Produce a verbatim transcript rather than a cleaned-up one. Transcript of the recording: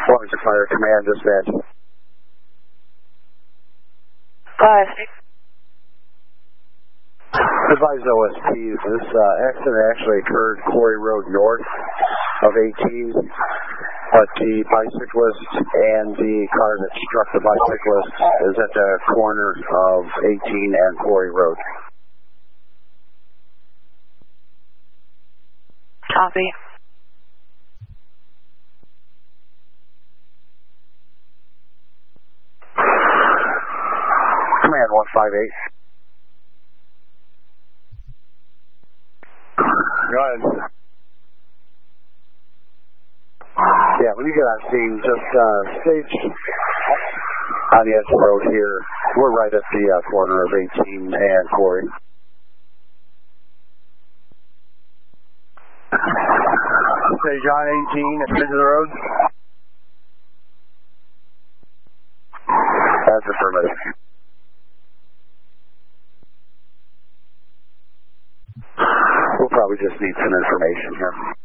Florida Fire Command, dispatch. Five. Advise O S Ps, this uh, accident actually occurred Quarry Road north of eighteen, but the bicyclist and the car that struck the bicyclist is at the corner of eighteen and Quarry Road. Copy. Command one five eight. Go ahead. Yeah, when you get on scene, just uh, stage on the edge of the road here. We're right at the uh, corner of eighteen and Quarry. Stage on eighteen at the edge of the road. That's affirmative. We'll probably just need some information here.